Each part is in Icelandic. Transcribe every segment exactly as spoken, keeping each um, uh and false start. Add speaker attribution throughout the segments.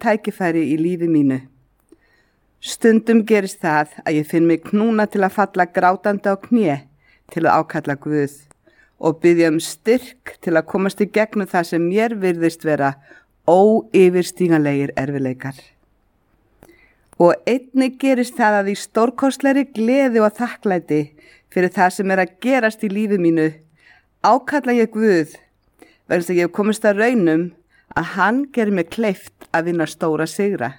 Speaker 1: tækifæri í lífi mínu. Stundum gerist það að ég finn mig knúna til að falla grátandi á kné til að ákalla Guð og biðja um styrk til að komast í gegnum það sem mér virðist vera óyfirstíganlegir erfiðleikar. Og einnig gerist það að í stórkostlegri gleði og þakklæti fyrir það sem er að gerast í lífi mínu ákalla ég Guð vegna þess að ég hef komist að raunum að hann gerir mig kleift að vinna stóra sigra.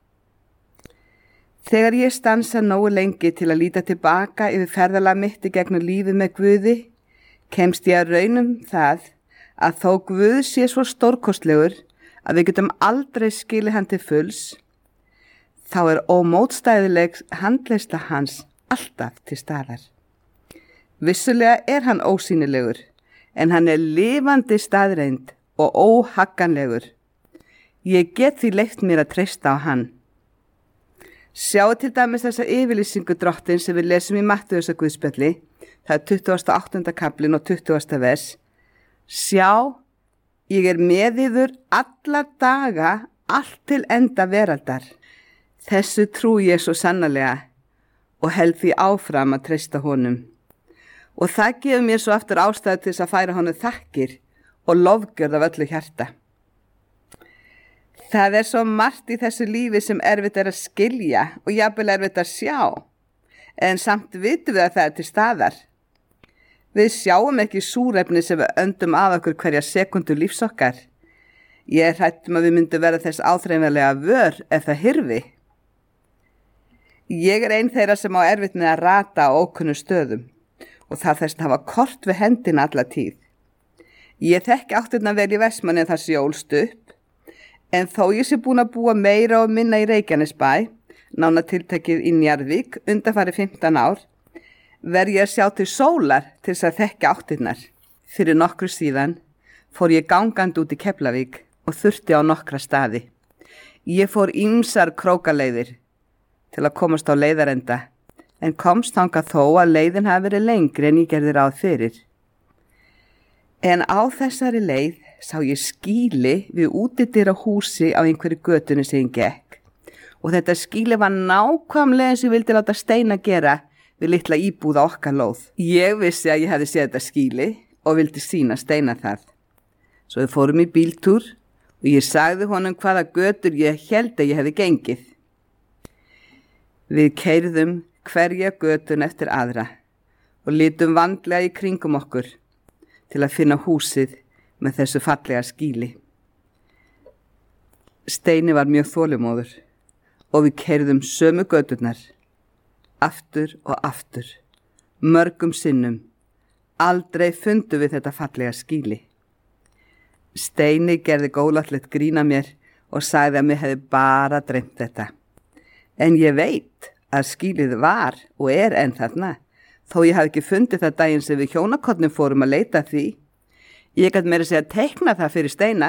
Speaker 1: Þegar ég stansa nógu lengi til að líta tilbaka yfir ferðalag mitt í gegnum lífið með Guði, kemst ég að raunum það að þó Guð sé svo stórkostlegur að við getum aldrei skilið hann til fulls, þá er ómótstæðileg handleiðsla hans alltaf til staðar. Vissulega er hann ósýnilegur, en hann er lifandi staðreind og óhagganlegur. Ég get því leyft mér að treysta á hann. Sjáu til dæmis þessa yfirlýsingu Drottins sem við lesum í Mattheusar Guðspjalli, það er tuttugasta og áttunda kaflinn og tuttugasta vers. Sjá, ég er með yður alla daga, allt til enda veraldar. Þessu trú ég svo sannarlega og held því áfram að treysta honum. Og það gefur mér svo aftur ástæðu til þess að færa honum þakkir og lofgjörð af öllu hjarta. Það er svo margt í þessu lífi sem erfitt er að skilja og jafnvel erfitt að sjá, en samt vitum við að það er til staðar. Við sjáum ekki súrefni sem við öndum að okkur hverja sekundu lífs okkar. Ég er hrædd um að við myndum vera þess áþreifanlega vör ef það hyrfi. Ég er ein þeirra sem á erfitt með að rata á ókunnu stöðum og það þess að hafa kort við hendina alla tíð. Ég þekki áttirna vel í Vestmanni en það sé ólst upp, en þó ég sé búin að búa meira og minna í Reykjanesbæ, nánar tiltekið í Njarðvík, undanfarið fimmtán ár, verð ég að sjá til sólar til þess að þekka áttirnar. Fyrir nokkru síðan fór ég gangandi út í Keflavík og þurfti á nokkra staði. Ég fór ýmsar krókaleiðir til að komast á leiðarenda, en komst þangað þó að leiðin hafi verið lengri en ég gerði ráð fyrir. En á þessari leið sá ég skýli við útidyra húsi á einhverju götunni sem ég gekk. Og þetta skýli var nákvæmlega eins og ég vildi láta Steina gera við litla íbúða okkar lóð. Ég vissi að ég hefði séð þetta skýli og vildi sýna Steina það. Svo við fórum í bíltúr og ég sagði honum hvaða götur ég held að ég hefði gengið. Við keyrðum hverja götun eftir aðra og litum vandlega í kringum okkur til að finna húsið með þessu fallega skýli. Steini var mjög þolinmóður og við keyrðum sömu göturnar, aftur og aftur, mörgum sinnum. Aldrei fundum við þetta fallega skýli. Steini gerði góðláttlegt grín að mér og sagði að mér hefði bara dreymt þetta. En ég veit að skýlið var og er enn þarna, þó ég hafði ekki fundið það daginn sem við hjónakornin fórum að leita því. Ég gæti meira að segja að teikna það fyrir Steina.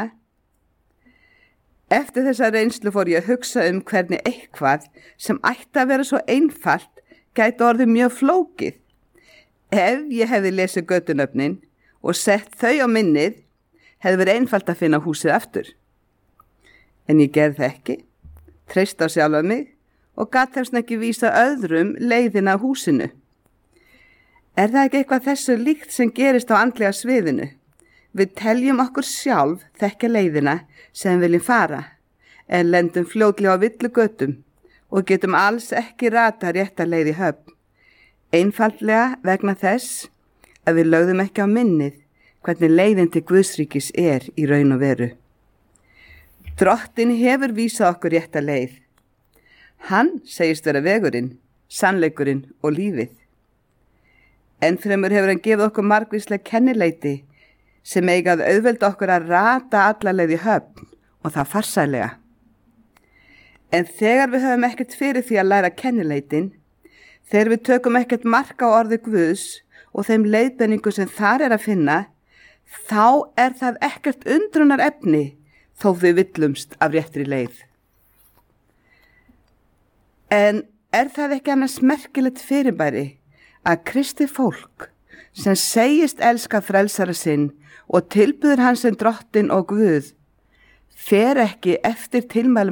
Speaker 1: Eftir þessa reynslu fór ég að hugsa um hvernig eitthvað sem ætti að vera svo einfalt gæti orðið mjög flókið. Ef ég hefði lesið götunöfnin og sett þau á minnið, hefði verið einfalt að finna húsið aftur. En ég gerði það ekki, treysti á sjálfa mig og gat þess ekki vísa öðrum leiðina á húsinu. Er það ekki eitthvað þessu líkt sem gerist á andlega sviðinu? Við teljum okkur sjálf þekkja leiðina sem við viljum fara, en lendum fljótlega á villu götum og getum alls ekki rata rétta leið í höfn. Einfaldlega vegna þess að við lögðum ekki á minnið hvernig leiðin til Guðsríkis er í raun og veru. Drottinn hefur vísað okkur rétta leið. Hann segist vera vegurinn, sannleikurinn og lífið. Ennfremur hefur hann gefið okkur margvísleg kennileiti sem eiga að auðvelda okkur að rata alla leið í höfn og það farsælega. En þegar við höfum ekkert fyrir því að læra kennileitin, þegar við tökum ekkert mark á orði Guðs og þeim leiðbenningu sem þar er að finna, þá er það ekkert undrunar efni þó við villumst af réttri leið. En er það ekki annars merkilegt fyrirbæri að kristið fólk sem segist elska frelsara sinn og tilbyður hans sem Drottinn og Guð, fer ekki eftir tilmælum